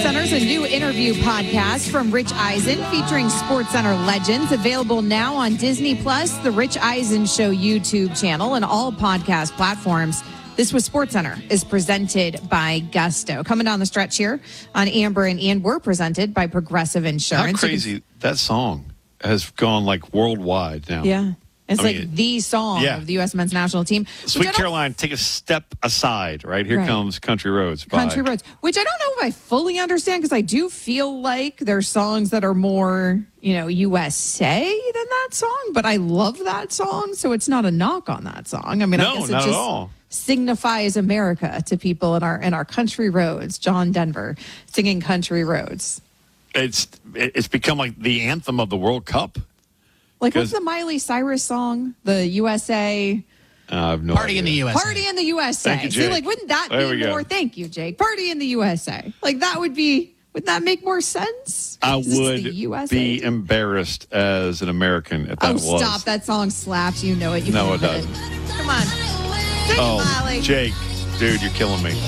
SportsCenter is a new interview podcast from Rich Eisen featuring SportsCenter legends, available now on Disney Plus, the Rich Eisen Show YouTube channel, and all podcast platforms. This was SportsCenter is presented by Gusto. Coming down the stretch here on Amber and Ian, we're presented by Progressive Insurance. How crazy that song has gone like worldwide now. Yeah. It's the song of the U.S. men's national team. Sweet Caroline, take a step aside, right? Here comes Country Roads. Country Roads, which I don't know if I fully understand, because I do feel like there's songs that are more, USA than that song, but I love that song, so it's not a knock on that song. I mean, I guess it just signifies America to people in our country roads. John Denver singing Country Roads. It's become like the anthem of the World Cup. Like, what's the Miley Cyrus song? The USA. I have no Party idea. in the USA. Party in the USA. Thank you, Jake. See, wouldn't that be more? Thank you, Jake. Party in the USA. Like, wouldn't that make more sense? I would be embarrassed as an American if that was. Oh, stop. That song slaps. You know it. No, it doesn't. Come on. Sing it, Miley. Jake, dude, you're killing me.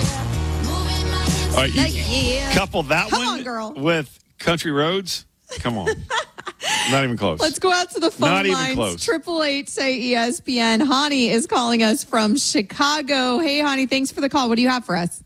All right, couple that one with Country Roads. Come on. Not even close. Let's go out to the phone lines. Not even close. 888 say ESPN. Hani is calling us from Chicago. Hey, Hani, thanks for the call. What do you have for us?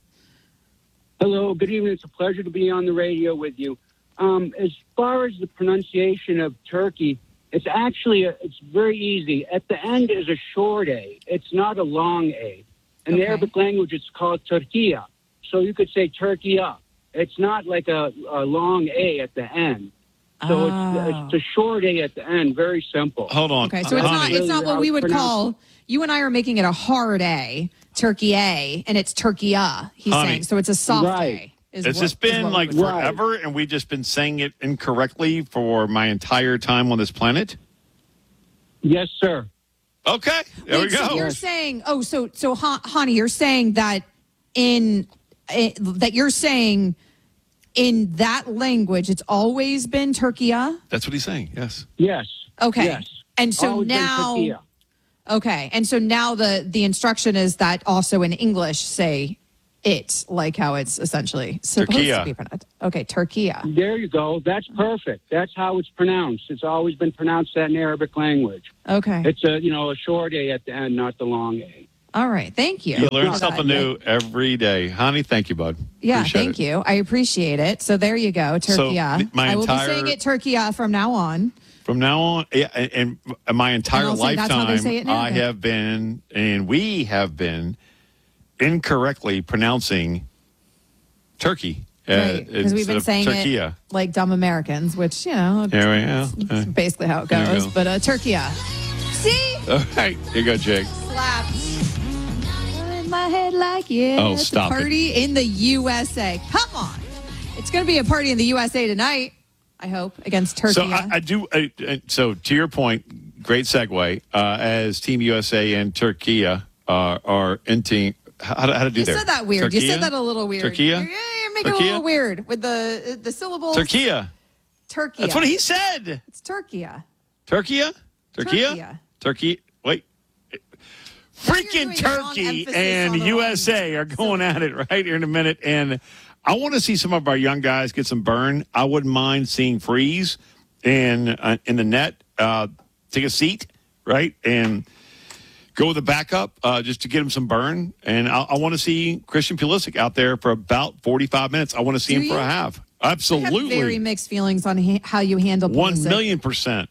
Hello, good evening. It's a pleasure to be on the radio with you. As far as the pronunciation of Turkey, it's actually it's very easy. At the end is a short A. It's not a long A. In the Arabic language, it's called Turkiya. So you could say Turkiya. It's not like a long A at the end. So it's a short A at the end. Very simple. Hold on. Okay, so it's not what we would call. You and I are making it a hard A, Turkey A, and it's Turkiya. He's saying so. It's a soft A. Has this been like forever, and we've just been saying it incorrectly for my entire time on this planet? Yes, sir. Okay, there we go. So you're saying, so Hani, you're saying that that you're saying. In that language, it's always been Turkiya? That's what he's saying, yes. Yes. Okay. Yes. And so always now... Okay. And so now the instruction is that also in English, say it, like how it's essentially supposed to be pronounced. Okay, Turkiya. There you go. That's perfect. That's how it's pronounced. It's always been pronounced that in Arabic language. Okay. It's a short A at the end, not the long A. All right. Thank you. You learn something new every day. Honey, thank you, bud. Yeah, appreciate thank you. I appreciate it. So there you go, Turkiya. I will be saying it Turkiya from now on. From now on, and my entire lifetime, I have been, and we have been, incorrectly pronouncing Turkey. Right, because we've been saying Turkiya. It like dumb Americans, which, it's basically how it goes. But Turkiya. See? All right. Here you go, Jake. Slaps. In my head like, stop party in the USA. Come on. It's going to be a party in the USA tonight, I hope, against Turkey. So I do. So to your point, great segue. As Team USA and Turkiya are in team. How to do that? You said that weird. Turkiya? You said that a little weird. Turkiya? You're making it a little weird with the syllables. Turkiya. Turkiya. That's what he said. It's Turkiya. Turkiya? Turkiya? Turkey. Wait. Freaking Turkey and USA are going at it right here in a minute. And I want to see some of our young guys get some burn. I wouldn't mind seeing Freeze in the net. Take a seat, right? And go with the backup just to get him some burn. And I want to see Christian Pulisic out there for about 45 minutes. I want to see him for a half. Absolutely. I have very mixed feelings on how you handle Pulisic. 1,000,000%.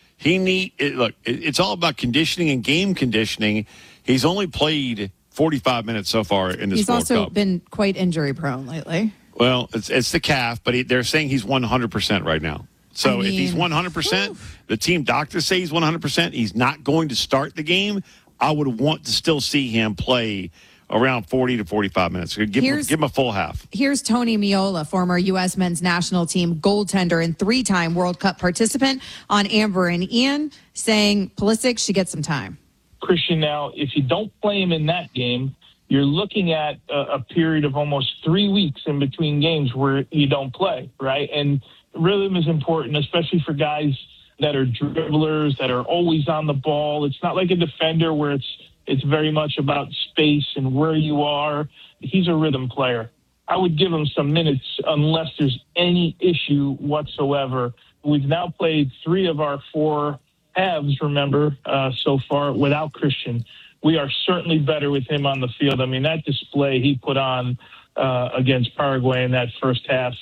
It's all about conditioning and game conditioning. He's only played 45 minutes so far in this World Cup. He's also been quite injury prone lately. Well, it's the calf, but they're saying he's 100% right now. So if he's 100%, the team doctors say he's 100%. He's not going to start the game. I would want to still see him play around 40 to 45 minutes. Give him a full half. Here's Tony Meola, former U.S. men's national team goaltender and three-time World Cup participant, on Amber and Ian, saying Pulisic should get some time. Christian, now, if you don't play him in that game, you're looking at a period of almost 3 weeks in between games where you don't play, right? And rhythm is important, especially for guys that are dribblers, that are always on the ball. It's not like a defender where it's very much about space and where you are. He's a rhythm player. I would give him some minutes unless there's any issue whatsoever. We've now played 3 of our 4 halves, remember, so far without Christian. We are certainly better with him on the field. I mean, that display he put on against Paraguay in that first half,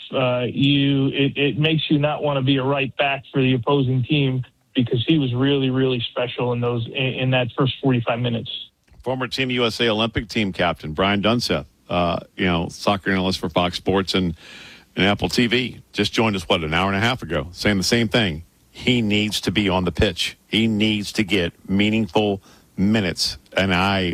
it makes you not want to be a right back for the opposing team because he was really, really special in that first 45 minutes. Former Team USA Olympic team captain Brian Dunseth, soccer analyst for Fox Sports and Apple TV, just joined us, an hour and a half ago, saying the same thing. He needs to be on the pitch. He needs to get meaningful minutes, and I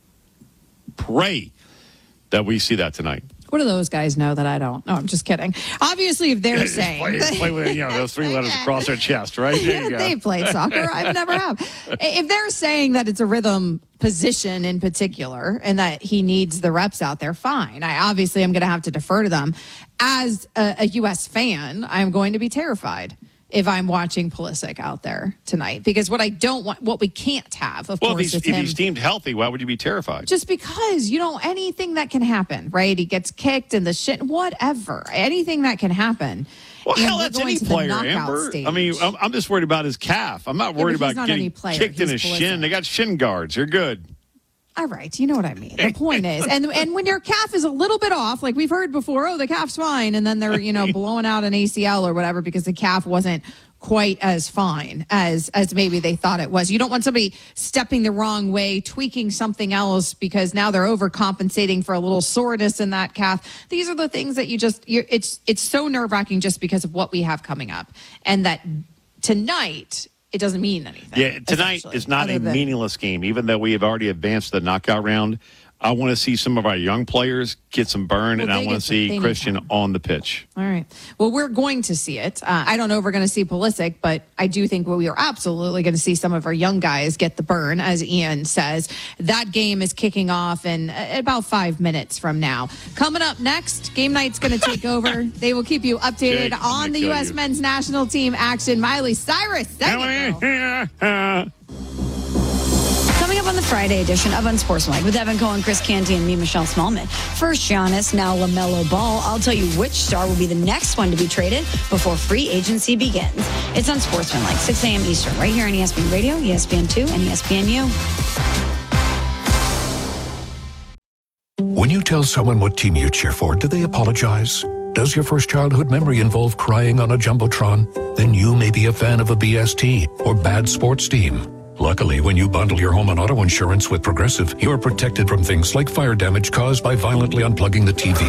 pray that we see that tonight. What do those guys know that I don't? No, I'm just kidding. Obviously, if they're saying... play with, those 3 letters across their chest, right? There you go. They played soccer. I've never have. If they're saying that it's a rhythm position in particular and that he needs the reps out there, fine. I'm going to have to defer to them. As a U.S. fan, I'm going to be terrified if I'm watching Pulisic out there tonight, because what I don't want, what we can't have, of course, if he's deemed healthy, why would you be terrified? Just because, anything that can happen, right? He gets kicked and whatever, anything that can happen. Well, hell, that's any player, Amber. Stage. I mean, I'm just worried about his calf. I'm not worried about getting kicked in his shin. They got shin guards. You're good. All right, you know what I mean. The point is, and when your calf is a little bit off, like we've heard before, the calf's fine, and then they're blowing out an ACL or whatever because the calf wasn't quite as fine as maybe they thought it was. You don't want somebody stepping the wrong way, tweaking something else because now they're overcompensating for a little soreness in that calf. These are the things that it's so nerve-wracking just because of what we have coming up, and that tonight. It doesn't mean anything. Yeah, tonight is not a meaningless game, even though we have already advanced the knockout round. I want to see some of our young players get some burn, and I want to see Christian on the pitch. All right. Well, we're going to see it. I don't know if we're going to see Pulisic, but I do think we are absolutely going to see some of our young guys get the burn, as Ian says. That game is kicking off in about 5 minutes from now. Coming up next, Game Night's going to take over. They will keep you updated on the U.S. men's national team action. Miley Cyrus, Coming up on the Friday edition of Unsportsmanlike with Evan Cohen, Chris Canty, and me, Michelle Smallman. First, Giannis, now LaMelo Ball. I'll tell you which star will be the next one to be traded before free agency begins. It's Unsportsmanlike, 6 a.m. Eastern, right here on ESPN Radio, ESPN2, and ESPNU. When you tell someone what team you cheer for, do they apologize? Does your first childhood memory involve crying on a Jumbotron? Then you may be a fan of a BST or bad sports team. Luckily, when you bundle your home and auto insurance with Progressive, you're protected from things like fire damage caused by violently unplugging the TV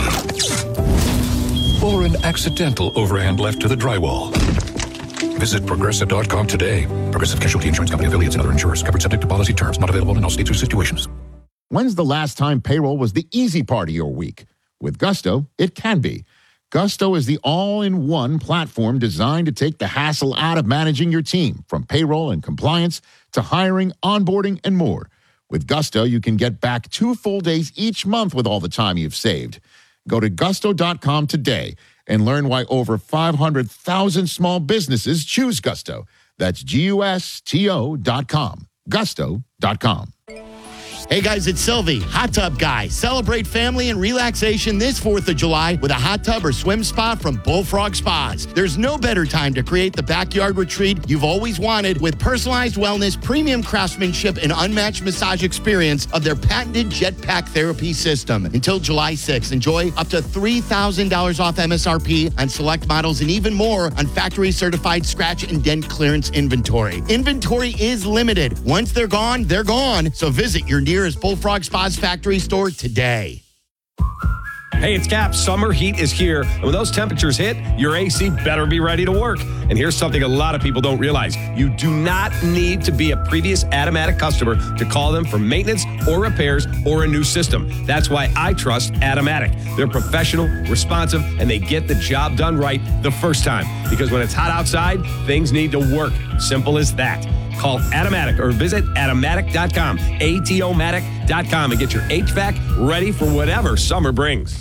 or an accidental overhand left to the drywall. Visit Progressive.com today. Progressive Casualty Insurance Company, affiliates, and other insurers. Covered subject to policy terms. Not available in all states or situations. When's the last time payroll was the easy part of your week? With Gusto, it can be. Gusto is the all-in-one platform designed to take the hassle out of managing your team, from payroll and compliance to hiring, onboarding, and more. With Gusto, you can get back 2 full days each month with all the time you've saved. Go to gusto.com today and learn why over 500,000 small businesses choose Gusto. That's GUSTO.com. Gusto.com. Hey guys, it's Sylvie, Hot Tub Guy. Celebrate family and relaxation this 4th of July with a hot tub or swim spa from Bullfrog Spas. There's no better time to create the backyard retreat you've always wanted with personalized wellness, premium craftsmanship, and unmatched massage experience of their patented Jetpack therapy system. Until July 6th, enjoy up to $3,000 off MSRP on select models and even more on factory-certified scratch and dent clearance inventory. Inventory is limited. Once they're gone, they're gone. So visit your nearest Bullfrog Spas factory store today. Hey, it's Cap. Summer heat is here. And when those temperatures hit, your AC better be ready to work. And here's something a lot of people don't realize. You do not need to be a previous Atomatic customer to call them for maintenance or repairs or a new system. That's why I trust Atomatic. They're professional, responsive, and they get the job done right the first time. Because when it's hot outside, things need to work. Simple as that. Call Atomatic or visit Atomatic.com, ATOmatic.com, and get your HVAC ready for whatever summer brings.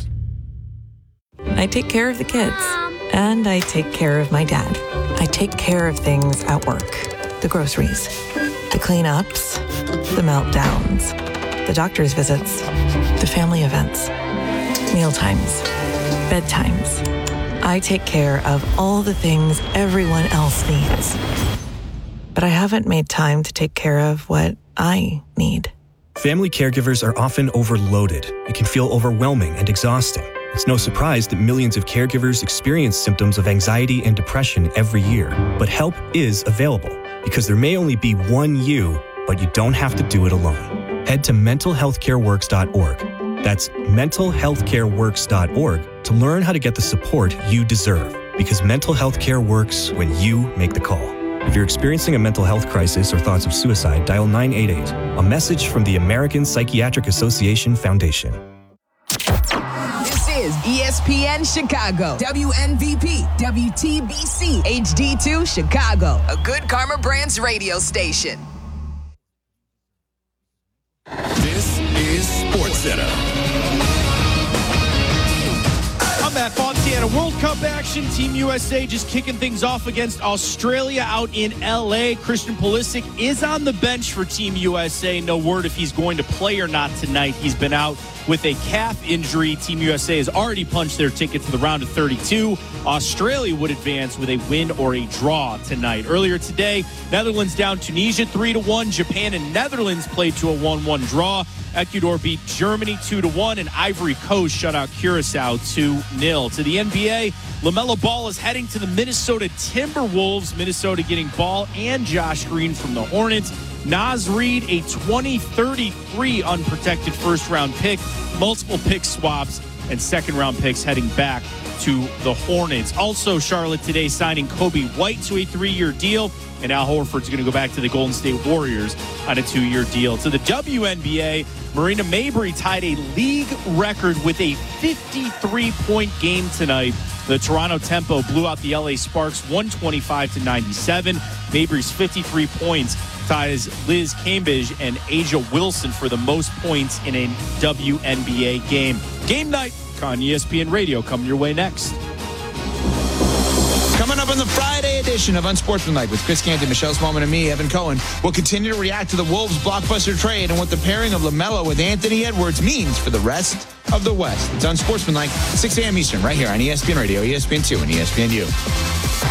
I take care of the kids, and I take care of my dad. I take care of things at work. The groceries, the cleanups, the meltdowns, the doctor's visits, the family events. mealtimes, bedtimes. I take care of all the things everyone else needs. But I haven't made time to take care of what I need. Family caregivers are often overloaded. It can feel overwhelming and exhausting. It's no surprise that millions of caregivers experience symptoms of anxiety and depression every year. But help is available because there may only be one you, but you don't have to do it alone. Head to mentalhealthcareworks.org. That's mentalhealthcareworks.org to learn how to get the support you deserve, because mental health care works when you make the call. If you're experiencing a mental health crisis or thoughts of suicide, dial 988. A message from the American Psychiatric Association Foundation. This is ESPN Chicago, WNVP, WTBC, HD2 Chicago, a Good Karma Brands radio station. This is SportsCenter. I'm Matt Fontana. World Cup action. Team USA just kicking things off against Australia out in L.A. Christian Pulisic is on the bench for Team USA. No word if he's going to play or not tonight. He's been out with a calf injury. Team USA has already punched their ticket to the round of 32. Australia would advance with a win or a draw tonight. Earlier today, Netherlands down Tunisia 3-1. Japan and Netherlands played to a 1-1 draw. Ecuador beat Germany 2-1, and Ivory Coast shut out Curacao 2-0. To the NBA, LaMelo Ball is heading to the Minnesota Timberwolves. Minnesota getting Ball and Josh Green from the Hornets. Naz Reid, a 2033 unprotected first-round pick, multiple pick swaps, and second-round picks heading back to the Hornets. Also, Charlotte today signing Kobe White to a 3-year deal, and Al Horford's going to go back to the Golden State Warriors on a 2-year deal. To the WNBA, Marina Mabrey tied a league record with a 53-point game tonight. The Toronto Tempo blew out the LA Sparks 125-97. Mabrey's 53 points ties Liz Cambridge and Asia Wilson for the most points in a WNBA game. Game night on ESPN Radio coming your way next. Coming up on the Friday edition of Unsportsmanlike with Chris Canty, Michelle Smallman, and me, Evan Cohen, we'll continue to react to the Wolves' blockbuster trade and what the pairing of LaMelo with Anthony Edwards means for the rest of the West. It's Unsportsmanlike, 6 a.m. Eastern, right here on ESPN Radio, ESPN2, and ESPNU.